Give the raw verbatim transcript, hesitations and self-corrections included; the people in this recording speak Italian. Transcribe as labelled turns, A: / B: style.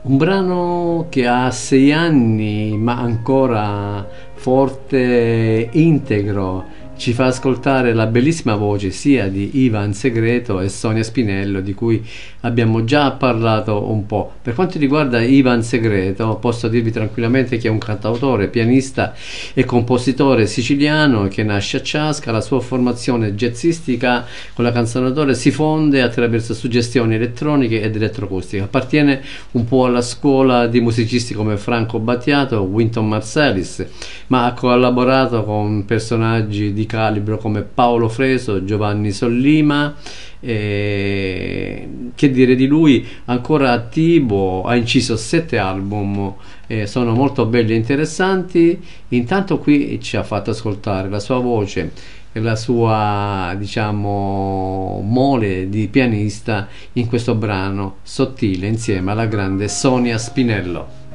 A: Un brano che ha sei anni ma ancora forte, integro, ci fa ascoltare la bellissima voce sia di Ivan Segreto e Sonia Spinello, di cui abbiamo già parlato un po'. Per quanto riguarda Ivan Segreto, posso dirvi tranquillamente che è un cantautore, pianista e compositore siciliano che nasce a Ciasca. La sua formazione jazzistica con la canzonatore si fonde attraverso suggestioni elettroniche ed elettroacustiche. Appartiene un po' alla scuola di musicisti come Franco Battiato, Wynton Marsalis, ma ha collaborato con personaggi di calibro come Paolo Freso, Giovanni Sollima. E che dire di lui, ancora attivo, ha inciso sette album, eh, sono molto belli e interessanti. Intanto qui ci ha fatto ascoltare la sua voce e la sua, diciamo, mole di pianista in questo brano sottile insieme alla grande Sonia Spinello.